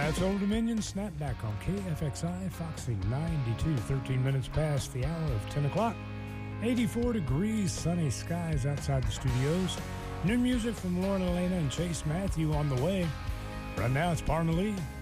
That's Old Dominion Snapback on KFXI Foxy 92, 13 minutes past the hour of 10 o'clock. 84 degrees, sunny skies outside the studios. New music from Lauren Elena and Chase Matthew on the way. Right now it's Parmalee.